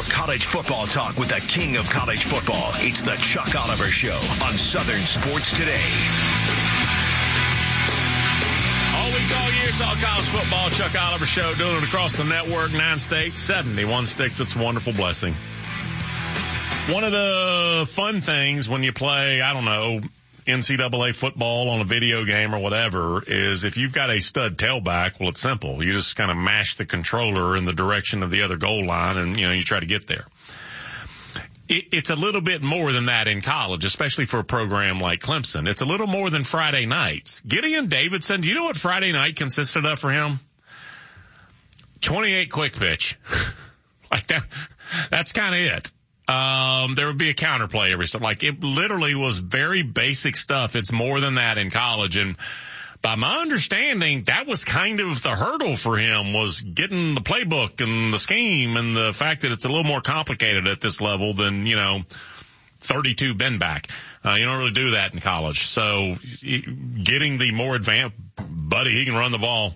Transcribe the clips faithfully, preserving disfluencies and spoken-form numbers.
More college football talk with the king of college football. It's the Chuck Oliver Show on Southern Sports Today. All week, all year, it's all college football. Chuck Oliver Show, doing it across the network, nine states, seventy-one sticks. It's a wonderful blessing. One of the fun things when you play, I don't know, N C double A football on a video game or whatever, is if you've got a stud tailback, well, it's simple. You just kind of mash the controller in the direction of the other goal line and, you know, you try to get there. It, it's a little bit more than that in college, especially for a program like Clemson. It's a little more than Friday nights. Gideon Davidson, do you know what Friday night consisted of for him? twenty-eight quick pitch. Like that, that's kind of it. Um, there would be a counterplay every step. Like it literally was very basic stuff. It's more than that in college. And by my understanding, that was kind of the hurdle for him, was getting the playbook and the scheme and the fact that it's a little more complicated at this level than, you know, thirty-two bend back. Uh, you don't really do that in college. So getting the more advanced, buddy, he can run the ball.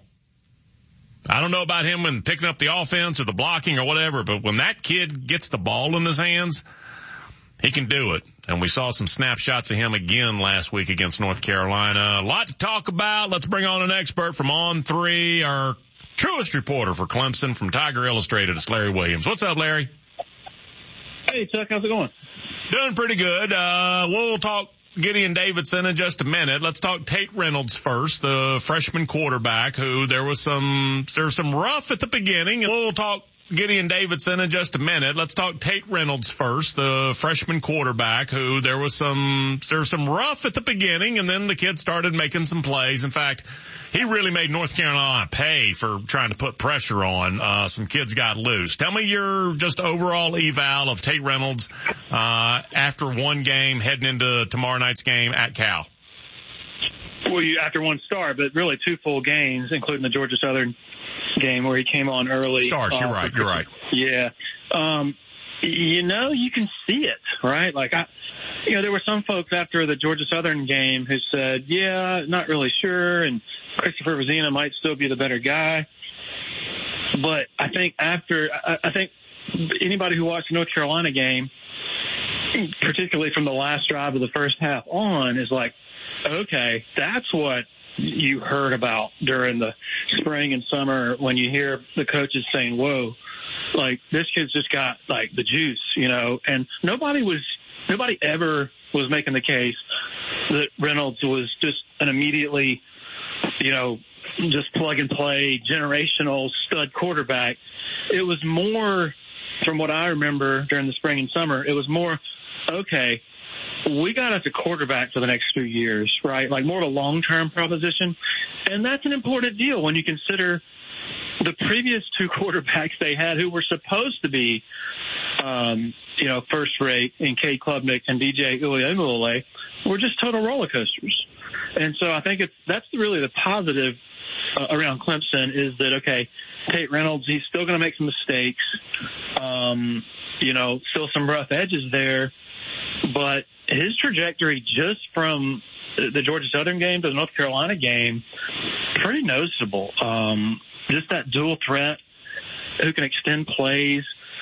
I don't know about him when picking up the offense or the blocking or whatever, but when that kid gets the ball in his hands, he can do it. And we saw some snapshots of him again last week against North Carolina. A lot to talk about. Let's bring on an expert from On three, our truest reporter for Clemson from Tiger Illustrated. It's Larry Williams. What's up, Larry? Hey, Chuck. How's it going? Doing pretty good. Uh, we'll talk Gideon Davidson in just a minute. Let's talk Tate Reynolds first, the freshman quarterback who there was some, there was some rough at the beginning. We'll talk Gideon Davidson in just a minute. Let's talk Tate Reynolds first, the freshman quarterback who there was some, there was some rough at the beginning, and then the kid started making some plays. In fact, he really made North Carolina pay for trying to put pressure on. Uh, some kids got loose. Tell me your just overall eval of Tate Reynolds, uh, after one game heading into tomorrow night's game at Cal. Well, you, after one start, but really two full games, including the Georgia Southern game where he came on early. Starts, you're uh, right, you're right. Yeah. Um, you know, you can see it, right? Like, I, you know, there were some folks after the Georgia Southern game who said, yeah, not really sure, and Christopher Vizina might still be the better guy. But I think after, I, I think anybody who watched the North Carolina game, particularly from the last drive of the first half on, is like, okay, that's what you heard about during the spring and summer when you hear the coaches saying, whoa, like this kid's just got like the juice, you know, and nobody was, nobody ever was making the case that Reynolds was just an immediately, you know, just plug and play generational stud quarterback. It was more, from what I remember during the spring and summer, it was more, okay, we got us a quarterback for the next few years, right? Like more of a long-term proposition. And that's an important deal when you consider the previous two quarterbacks they had who were supposed to be, um, you know, first rate in Cade Klubnik and D J Uiagalelei were just total roller coasters. And so I think it's, that's really the positive uh, around Clemson is that, okay, Tate Reynolds, he's still going to make some mistakes. Um, you know, still some rough edges there, but his trajectory just from the Georgia Southern game to the North Carolina game, pretty noticeable. Um, just that dual threat who can extend plays,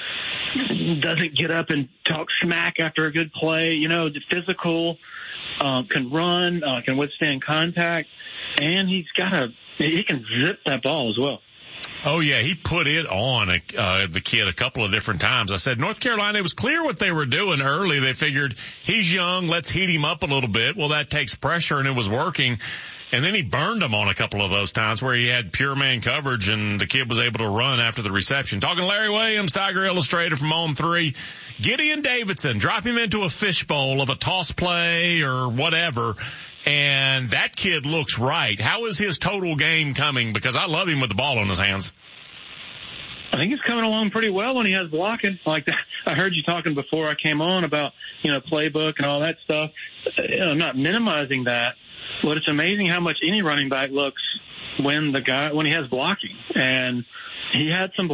doesn't get up and talk smack after a good play, you know, physical, um, can run, uh, can withstand contact, and he's got a, he can zip that ball as well. Oh, yeah, he put it on uh, the kid a couple of different times. I said, North Carolina, it was clear what they were doing early. They figured he's young, let's heat him up a little bit. Well, that takes pressure, and it was working. And then he burned him on a couple of those times where he had pure man coverage, and the kid was able to run after the reception. Talking to Larry Williams, Tiger Illustrated from On three. Gideon Davidson, drop him into a fishbowl of a toss play or whatever, and that kid looks right. How is his total game coming? Because I love him with the ball in his hands. I think he's coming along pretty well when he has blocking. Like that. I heard you talking before I came on about, you know, playbook and all that stuff. You know, I'm not minimizing that, but it's amazing how much any running back looks when the guy, when he has blocking. And he had some